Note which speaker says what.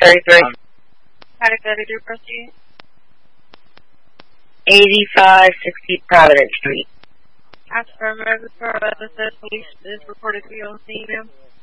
Speaker 1: 33.
Speaker 2: How to go to do proceed?
Speaker 1: 8560 Providence Street.
Speaker 2: Ask for a member for the police is reported to be on scene, ma'am.